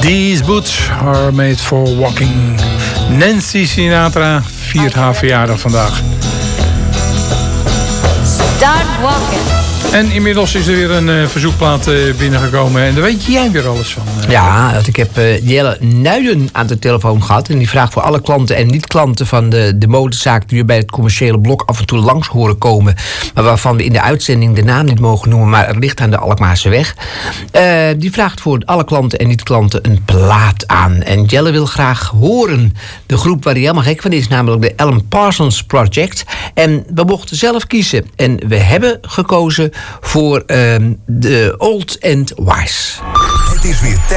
These boots are made for walking. Nancy Sinatra viert haar verjaardag vandaag. Start walking. En inmiddels is er weer een verzoekplaat binnengekomen. En daar weet jij weer alles van. Ja, want ik heb Jelle Nuiden aan de telefoon gehad. En die vraagt voor alle klanten en niet-klanten van de modezaak... die we bij het commerciële blok af en toe langs horen komen... maar waarvan we in de uitzending de naam niet mogen noemen... maar het ligt aan de Alkmaarseweg. Die vraagt voor alle klanten en niet-klanten een plaat aan. En Jelle wil graag horen. De groep waar hij helemaal gek van is, namelijk de Alan Parsons Project. En we mochten zelf kiezen. En we hebben gekozen voor de Old and Wise. Het is weer